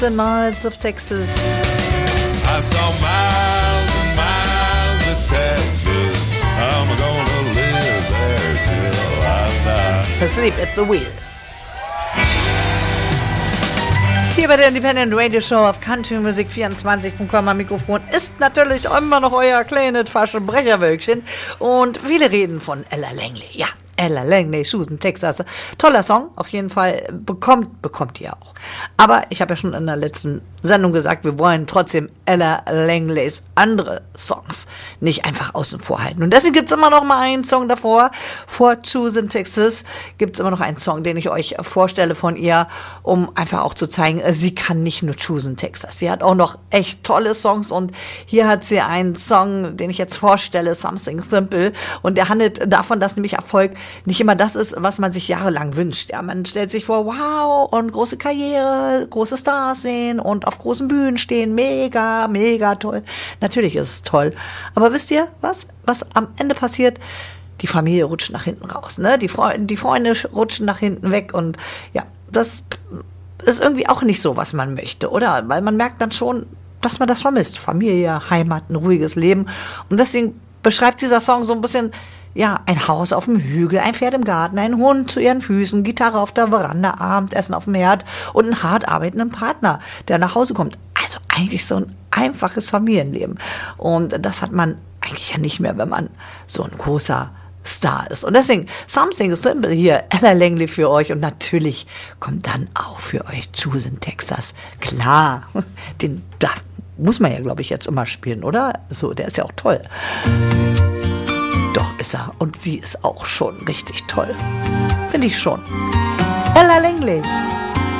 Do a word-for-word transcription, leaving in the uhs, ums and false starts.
The Nights of Texas. I saw miles and miles of Texas. I'm gonna live there till I die. Sleep at the Wheel. Hier bei der Independent Radio Show auf Country Music vierundzwanzig Punkt com am Mikrofon ist natürlich immer noch euer kleines Faschenbrecherwölkchen und viele reden von Ella Langley. Ja, Ella Langley, Susan, Texas. Toller Song, auf jeden Fall. Bekommt, bekommt ihr auch. Aber ich habe ja schon in der letzten Sendung gesagt, wir wollen trotzdem Ella Langleys andere Songs nicht einfach außen vor halten. Und deswegen gibt es immer noch mal einen Song davor. Vor Susan, Texas gibt es immer noch einen Song, den ich euch vorstelle von ihr, um einfach auch zu zeigen, sie kann nicht nur Susan, Texas. Sie hat auch noch echt tolle Songs und hier hat sie einen Song, den ich jetzt vorstelle, Something Simple. Und der handelt davon, dass nämlich Erfolg nicht immer das ist, was man sich jahrelang wünscht. Ja, man stellt sich vor, wow, und große Karriere, große Stars sehen und auf großen Bühnen stehen, mega, mega toll. Natürlich ist es toll. Aber wisst ihr, was, was am Ende passiert? Die Familie rutscht nach hinten raus, ne? Die Freunde, die Freunde rutschen nach hinten weg und ja, das ist irgendwie auch nicht so, was man möchte, oder? Weil man merkt dann schon, dass man das vermisst. Familie, Heimat, ein ruhiges Leben. Und deswegen beschreibt dieser Song so ein bisschen, ja, ein Haus auf dem Hügel, ein Pferd im Garten, ein Hund zu ihren Füßen, Gitarre auf der Veranda, Abendessen auf dem Herd und einen hart arbeitenden Partner, der nach Hause kommt. Also eigentlich so ein einfaches Familienleben. Und das hat man eigentlich ja nicht mehr, wenn man so ein großer Star ist. Und deswegen Something Simple hier, Ella Langley für euch und natürlich kommt dann auch für euch Susan, Texas. Klar, den darf, muss man ja, glaube ich, jetzt immer spielen, oder? So, der ist ja auch toll. Doch ist er. Und sie ist auch schon richtig toll. Finde ich schon. Ella Langley.